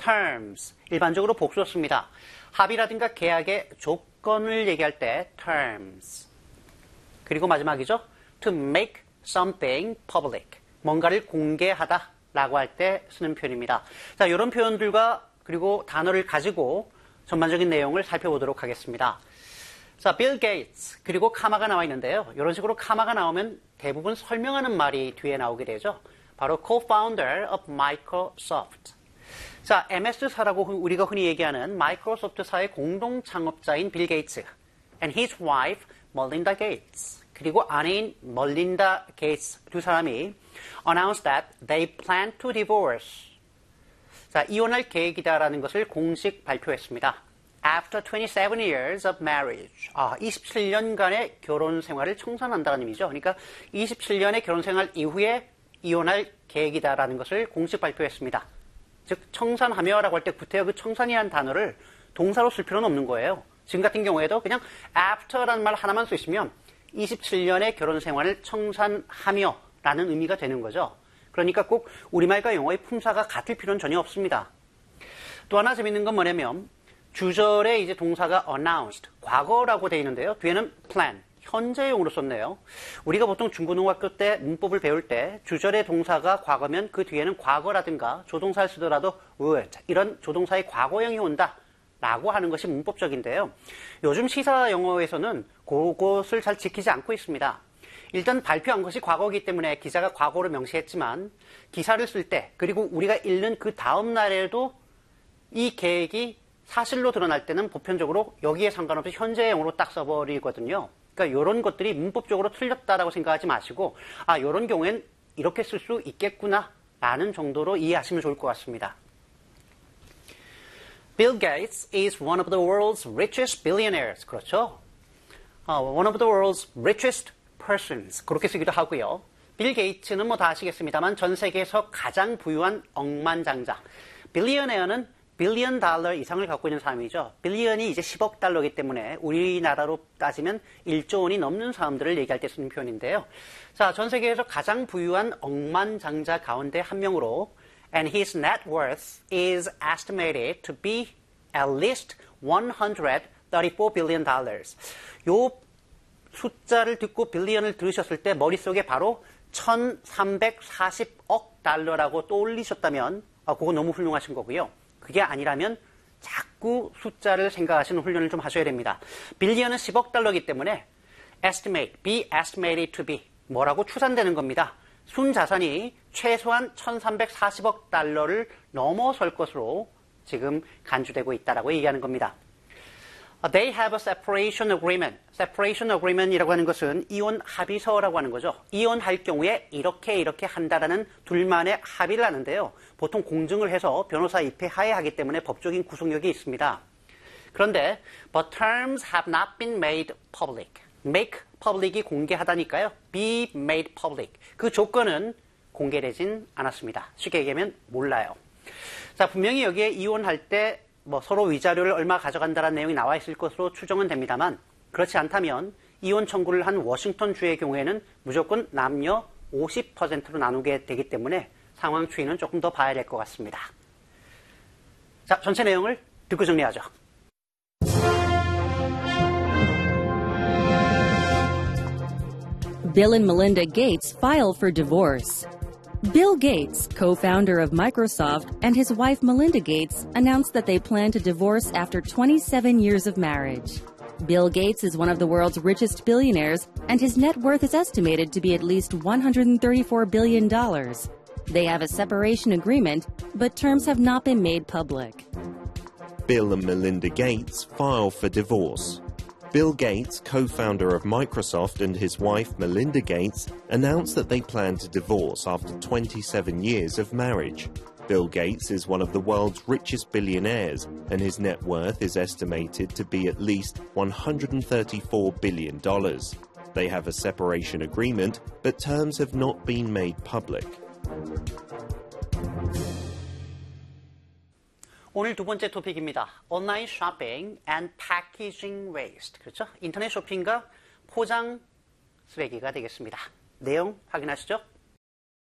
terms. 일반적으로 복수로 씁니다. 합의라든가 계약의 조건을 얘기할 때 terms. 그리고 마지막이죠. to make something public. 뭔가를 공개하다 라고 할 때 쓰는 표현입니다. 자, 이런 표현들과 그리고 단어를 가지고 전반적인 내용을 살펴보도록 하겠습니다. 자, 빌 게이츠 그리고 카마가 나와 있는데요. 이런 식으로 카마가 나오면 대부분 설명하는 말이 뒤에 나오게 되죠. 바로 co-founder of Microsoft. 자, MS사라고 우리가 흔히 얘기하는 마이크로소프트사의 공동 창업자인 빌 게이츠 and his wife Melinda Gates 그리고 아내인 멀린다 게이츠 두 사람이 announced that they plan to divorce. 자, 이혼할 계획이다라는 것을 공식 발표했습니다. After 27 years of marriage. 27년간의 결혼 생활을 청산한다는 의미죠. 그러니까 27년의 결혼 생활 이후에 이혼할 계획이다라는 것을 공식 발표했습니다. 즉, 청산하며라고 할 때 구태여 그 청산이라는 단어를 동사로 쓸 필요는 없는 거예요. 지금 같은 경우에도 그냥 after라는 말 하나만 쓰시면 27년의 결혼 생활을 청산하며라는 의미가 되는 거죠. 그러니까 꼭 우리말과 영어의 품사가 같을 필요는 전혀 없습니다. 또 하나 재밌는 건 뭐냐면 주절에 이제 동사가 announced, 과거라고 되어 있는데요. 뒤에는 plan, 현재용으로 썼네요. 우리가 보통 중고등학교 때 문법을 배울 때 주절의 동사가 과거면 그 뒤에는 과거라든가 조동사를 쓰더라도 would, 이런 조동사의 과거형이 온다 라고 하는 것이 문법적인데요. 요즘 시사 영어에서는 그것을 잘 지키지 않고 있습니다. 일단 발표한 것이 과거이기 때문에 기자가 과거로 명시했지만 기사를 쓸 때 그리고 우리가 읽는 그 다음 날에도 이 계획이 사실로 드러날 때는 보편적으로 여기에 상관없이 현재형으로 딱 써버리거든요. 그러니까 이런 것들이 문법적으로 틀렸다라고 생각하지 마시고 이런 경우엔 이렇게 쓸 수 있겠구나 라는 정도로 이해하시면 좋을 것 같습니다. Bill Gates is one of the world's richest billionaires. 그렇죠? One of the world's richest persons. 그렇게 쓰기도 하고요. 빌 게이츠는 뭐 다 아시겠습니다만 전 세계에서 가장 부유한 억만장자. 빌리어네어는 빌리언 달러 이상을 갖고 있는 사람이죠. 빌리언이 이제 10억 달러이기 때문에 우리나라로 따지면 1조 원이 넘는 사람들을 얘기할 때 쓰는 표현인데요. 자, 전 세계에서 가장 부유한 억만장자 가운데 한 명으로 and his net worth is estimated to be at least 134 billion dollars. 요 숫자를 듣고 빌리언을 들으셨을 때 머릿속에 바로 1340억 달러라고 떠올리셨다면 그거 너무 훌륭하신 거고요. 그게 아니라면 자꾸 숫자를 생각하시는 훈련을 좀 하셔야 됩니다. 빌리언은 10억 달러이기 때문에 estimate, be estimated to be 뭐라고 추산되는 겁니다. 순자산이 최소한 1340억 달러를 넘어설 것으로 지금 간주되고 있다라고 얘기하는 겁니다. They have a separation agreement. separation agreement이라고 하는 것은 이혼 합의서라고 하는 거죠. 이혼할 경우에 이렇게 한다라는 둘만의 합의를 하는데요. 보통 공증을 해서 변호사 입회 하에 하기 때문에 법적인 구속력이 있습니다. 그런데 but terms have not been made public. make public이 공개하다니까요. be made public. 그 조건은 공개되진 않았습니다. 쉽게 얘기하면 몰라요. 자, 분명히 여기에 이혼할 때 서로 위자료를 얼마 가져간다는 내용이 나와 있을 것으로 추정은 됩니다만 그렇지 않다면 이혼 청구를 한 워싱턴 주의 경우에는 무조건 남녀 50%로 나누게 되기 때문에 상황 추이는 조금 더 봐야 될 것 같습니다. 자, 전체 내용을 듣고 정리하죠. Bill and Melinda Gates file for divorce. Bill Gates, co-founder of Microsoft, and his wife Melinda Gates announced that they plan to divorce after 27 years of marriage. Bill Gates is one of the world's richest billionaires, and his net worth is estimated to be at least $134 billion. They have a separation agreement, but terms have not been made public. Bill and Melinda Gates file for divorce. Bill Gates, co-founder of Microsoft, and his wife Melinda Gates announced that they plan to divorce after 27 years of marriage. Bill Gates is one of the world's richest billionaires, and his net worth is estimated to be at least $134 billion. They have a separation agreement, but terms have not been made public. 오늘 두 번째 토픽입니다. 온라인 쇼핑 and packaging waste. 그렇죠? 인터넷 쇼핑과 포장 쓰레기가 되겠습니다. 내용 확인하시죠.